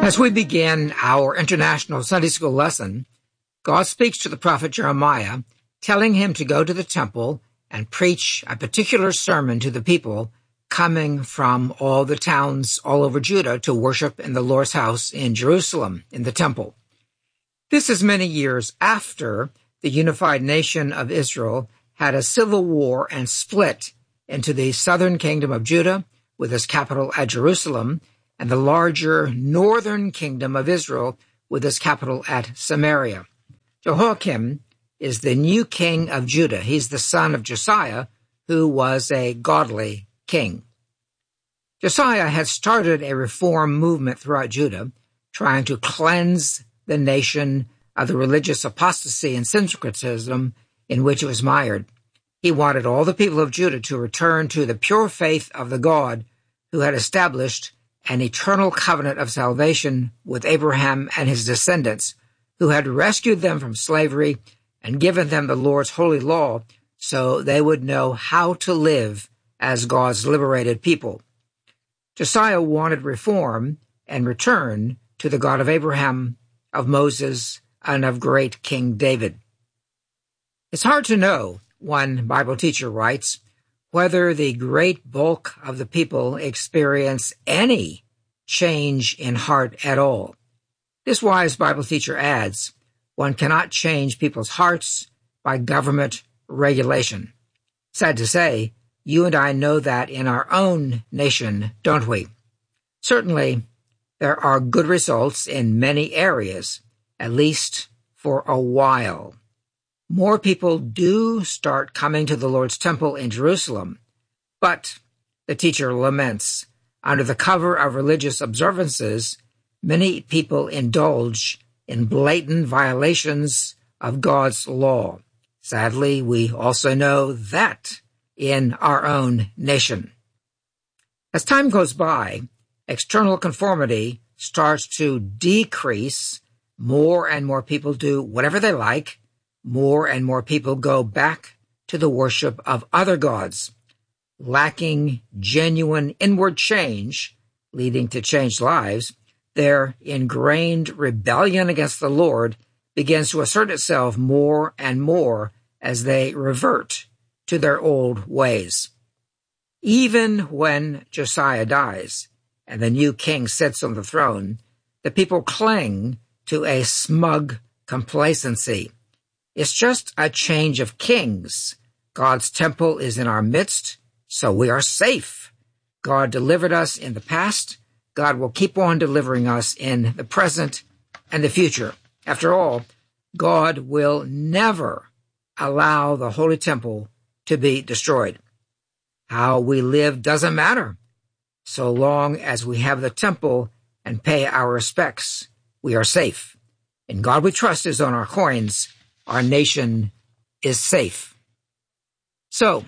As we begin our International Sunday School lesson, God speaks to the prophet Jeremiah, telling him to go to the temple and preach a particular sermon to the people coming from all the towns all over Judah to worship in the Lord's house in Jerusalem, in the temple. This is many years after the unified nation of Israel had a civil war and split into the southern kingdom of Judah, with its capital at Jerusalem, and the larger northern kingdom of Israel, with its capital at Samaria. Jehoiakim is the new king of Judah. He's the son of Josiah, who was a godly king. Josiah had started a reform movement throughout Judah, trying to cleanse the nation of the religious apostasy and syncretism in which it was mired. He wanted all the people of Judah to return to the pure faith of the God who had established an eternal covenant of salvation with Abraham and his descendants, who had rescued them from slavery and given them the Lord's holy law so they would know how to live as God's liberated people. Josiah wanted reform and return to the God of Abraham, of Moses, and of great King David. It's hard to know, one Bible teacher writes, whether the great bulk of the people experience any change in heart at all. This wise Bible teacher adds, one cannot change people's hearts by government regulation. Sad to say, you and I know that in our own nation, don't we? Certainly, there are good results in many areas, at least for a while. More people do start coming to the Lord's temple in Jerusalem, but, the teacher laments, under the cover of religious observances, many people indulge in blatant violations of God's law. Sadly, we also know that in our own nation. As time goes by, external conformity starts to decrease. More and more people do whatever they like. More and more people go back to the worship of other gods, lacking genuine inward change, leading to changed lives. Their ingrained rebellion against the Lord begins to assert itself more and more as they revert to their old ways. Even when Josiah dies and the new king sits on the throne, the people cling to a smug complacency. It's just a change of kings. God's temple is in our midst, so we are safe. God delivered us in the past. God will keep on delivering us in the present and the future. After all, God will never allow the holy temple to be destroyed. How we live doesn't matter. So long as we have the temple and pay our respects, we are safe. In God we trust is on our coins. Our nation is safe. So,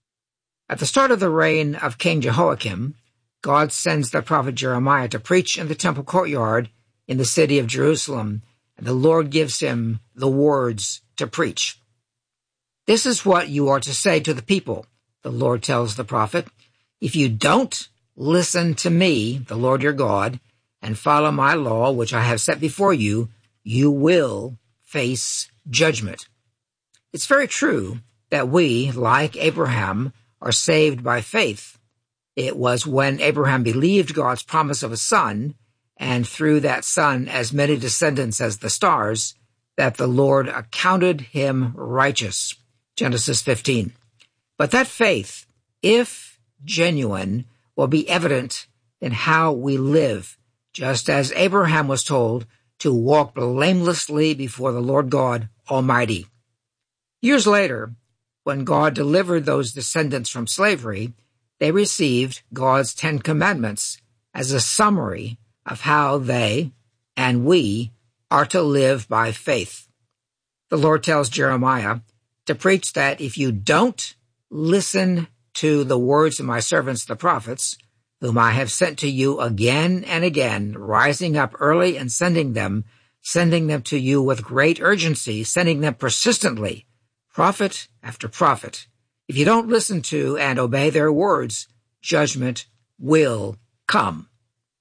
at the start of the reign of King Jehoiakim, God sends the prophet Jeremiah to preach in the temple courtyard in the city of Jerusalem, and the Lord gives him the words to preach. This is what you are to say to the people, the Lord tells the prophet. If you don't listen to me, the Lord your God, and follow my law, which I have set before you, you will face judgment. It's very true that we, like Abraham, are saved by faith. It was when Abraham believed God's promise of a son, and through that son as many descendants as the stars, that the Lord accounted him righteous. Genesis 15. But that faith, if genuine, will be evident in how we live, just as Abraham was told to walk blamelessly before the Lord God Almighty. Years later, when God delivered those descendants from slavery, they received God's 10 Commandments as a summary of how they and we are to live by faith. The Lord tells Jeremiah to preach that if you don't listen to the words of my servants the prophets, whom I have sent to you again and again, rising up early and sending them to you with great urgency, sending them persistently, prophet after prophet. If you don't listen to and obey their words, judgment will come.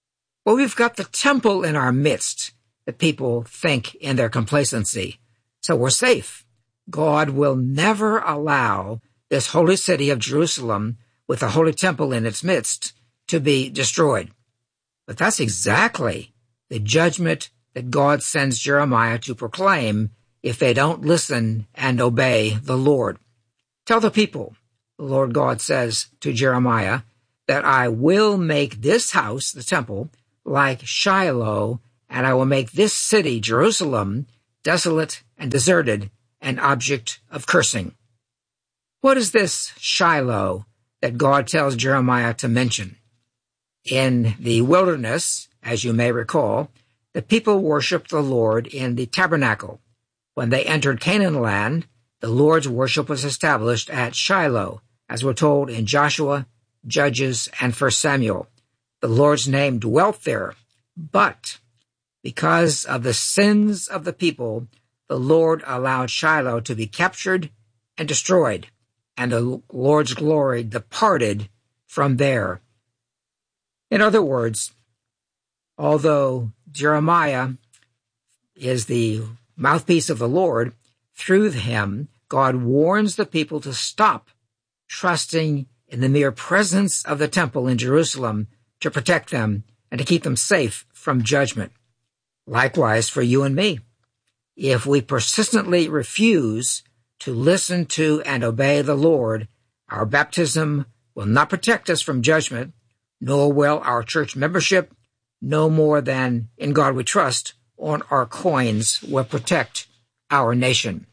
Well, we've got the temple in our midst that people think in their complacency. So we're safe. God will never allow this holy city of Jerusalem with the holy temple in its midst to be destroyed. But that's exactly the judgment that God sends Jeremiah to proclaim if they don't listen and obey the Lord. Tell the people, the Lord God says to Jeremiah, that I will make this house, the temple, like Shiloh, and I will make this city, Jerusalem, desolate and deserted, an object of cursing. What is this Shiloh that God tells Jeremiah to mention? In the wilderness, as you may recall, the people worshiped the Lord in the tabernacle. When they entered Canaan land, the Lord's worship was established at Shiloh, as we're told in Joshua, Judges, and 1 Samuel. The Lord's name dwelt there, but because of the sins of the people, the Lord allowed Shiloh to be captured and destroyed, and the Lord's glory departed from there. In other words, although Jeremiah is the mouthpiece of the Lord, through him, God warns the people to stop trusting in the mere presence of the temple in Jerusalem to protect them and to keep them safe from judgment. Likewise for you and me. If we persistently refuse to listen to and obey the Lord, our baptism will not protect us from judgment, nor will our church membership, no more than in God we trust, on our coins will protect our nation.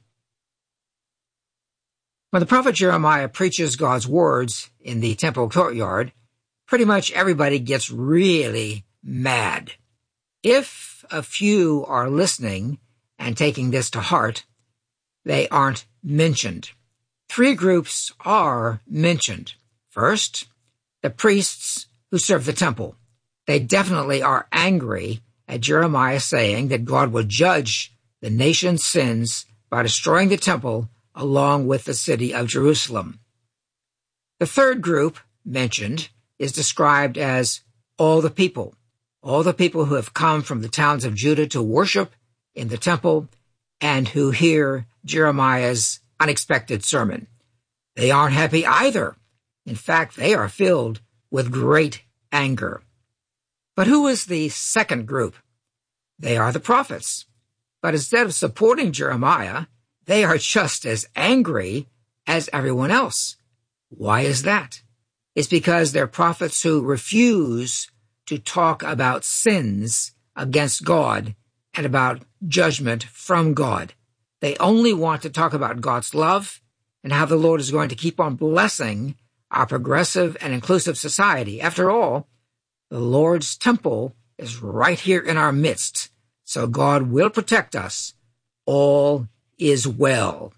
When the prophet Jeremiah preaches God's words in the temple courtyard, pretty much everybody gets really mad. If a few are listening and taking this to heart, they aren't mentioned. Three groups are mentioned. First, the priests who serve the temple. They definitely are angry at Jeremiah saying that God will judge the nation's sins by destroying the temple along with the city of Jerusalem. The third group mentioned is described as all the people who have come from the towns of Judah to worship in the temple and who hear Jeremiah's unexpected sermon. They aren't happy either. In fact, they are filled with great anger. But who is the second group? They are the prophets. But instead of supporting Jeremiah, they are just as angry as everyone else. Why is that? It's because they're prophets who refuse to talk about sins against God and about judgment from God. They only want to talk about God's love and how the Lord is going to keep on blessing our progressive and inclusive society. After all, the Lord's temple is right here in our midst, so God will protect us. All is well.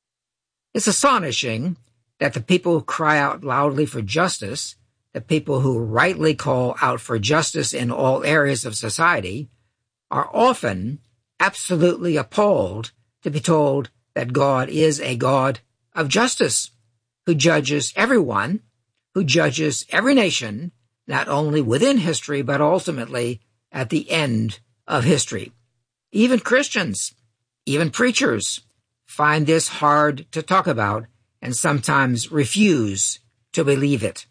It's astonishing that the people who cry out loudly for justice, the people who rightly call out for justice in all areas of society, are often absolutely appalled to be told that God is a God of justice, who judges everyone, who judges every nation, not only within history, but ultimately at the end of history. Even Christians, even preachers, find this hard to talk about and sometimes refuse to believe it.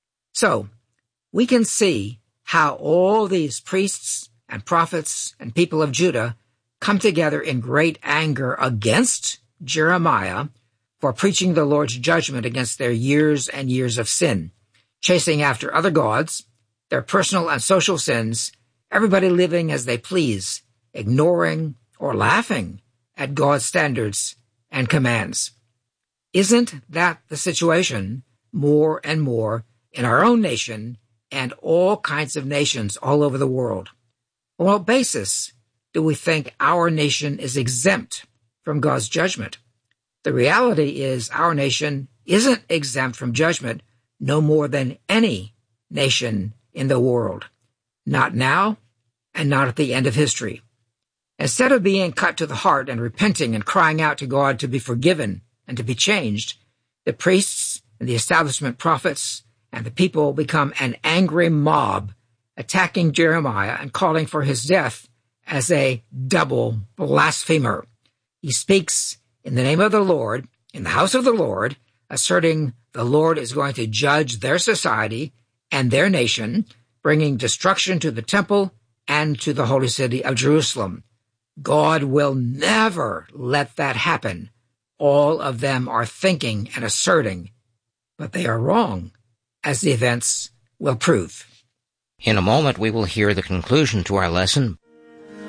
So, we can see how all these priests and prophets and people of Judah come together in great anger against Jeremiah for preaching the Lord's judgment against their years and years of sin, chasing after other gods, their personal and social sins, everybody living as they please, ignoring or laughing at God's standards and commands. Isn't that the situation more and more in our own nation and all kinds of nations all over the world? On what basis do we think our nation is exempt from God's judgment? The reality is our nation isn't exempt from judgment no more than any nation in the world. Not now and not at the end of history. Instead of being cut to the heart and repenting and crying out to God to be forgiven and to be changed, the priests and the establishment prophets and the people become an angry mob attacking Jeremiah and calling for his death as a double blasphemer. He speaks in the name of the Lord, in the house of the Lord, asserting the Lord is going to judge their society and their nation, bringing destruction to the temple and to the holy city of Jerusalem. God will never let that happen. All of them are thinking and asserting, but they are wrong, as the events will prove. In a moment, we will hear the conclusion to our lesson.